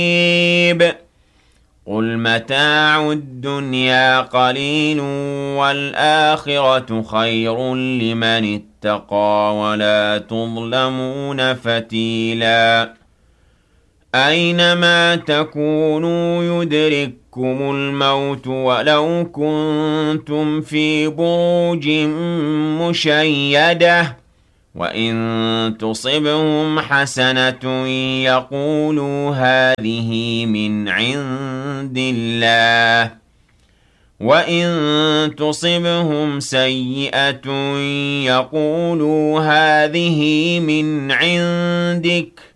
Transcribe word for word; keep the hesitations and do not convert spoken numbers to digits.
قُلْ مَتَاعُ الدُّنْيَا قَلِيلٌ وَالْآخِرَةُ خَيْرٌ لِّمَنِ اتَّقَىٰ وَلَا تُظْلَمُونَ فَتِيلًا أَيْنَمَا تَكُونُوا يُدْرِككُّمُ الْمَوْتُ وَلَوْ كُنتُمْ فِي بُرُوجٍ مُّشَيَّدَةٍ وَإِن تُصِبْهُمْ حَسَنَةٌ يَقُولُوا هَٰذِهِ مِنْ عِندِ اللَّهِ وَإِن تُصِبْهُمْ سَيِّئَةٌ يَقُولُوا هَٰذِهِ مِنْ عِندِكَ